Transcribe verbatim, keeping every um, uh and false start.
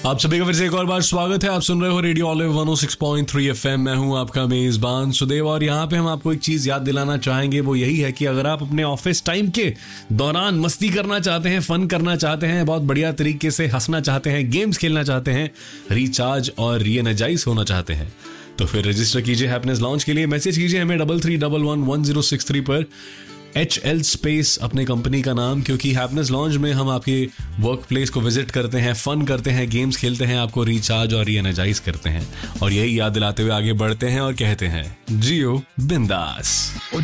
आप सभी का फिर से एक और बार स्वागत है। आप सुन रहे हो रेडियो ऑलिव वन ओ सिक्स पॉइंट थ्री एफएम। मैं हूं आपका मेजबान सुदेव और यहाँ पे हम आपको एक चीज याद दिलाना चाहेंगे, वो यही है कि अगर आप अपने ऑफिस टाइम के दौरान मस्ती करना चाहते हैं, फन करना चाहते हैं, बहुत बढ़िया तरीके से हंसना चाहते हैं, गेम्स खेलना चाहते हैं, रिचार्ज और रीएनर्जाइज होना चाहते हैं, तो फिर रजिस्टर कीजिए हैप्पीनेस लॉन्च के लिए। मैसेज कीजिए हमें double three double one one zero six three पर, एच एल स्पेस अपने कंपनी का नाम, क्योंकि हैप्पीनेस लॉन्च में हम आपके वर्क प्लेस को विजिट करते हैं, फन करते हैं, गेम्स खेलते हैं, आपको रिचार्ज और रीएनर्जाइज करते हैं और यही याद दिलाते हुए आगे बढ़ते हैं और कहते हैं जियो बिंदास।